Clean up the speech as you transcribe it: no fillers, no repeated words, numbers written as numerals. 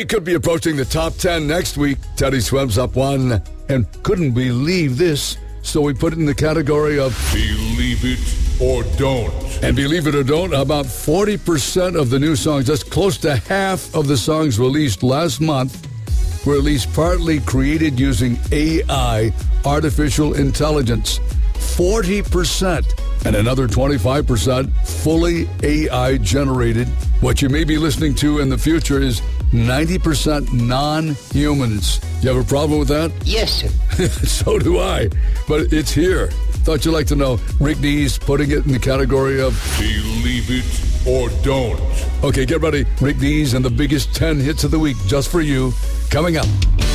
We could be approaching the top 10 next week. Teddy Swims up one and couldn't believe this, so we put it in the category of Believe It or Don't. And believe it or don't, about 40% of the new songs, that's close to half of the songs released last month, were at least partly created using AI, artificial intelligence. 40%. And another 25% fully AI generated. What you may be listening to in the future is 90% non-humans. You have a problem with that? Yes, sir. So do I. But it's here. Thought you'd like to know. Rick Dees putting it in the category of Believe It or Don't. Okay, get ready. Rick Dees and the biggest 10 hits of the week just for you. Coming up.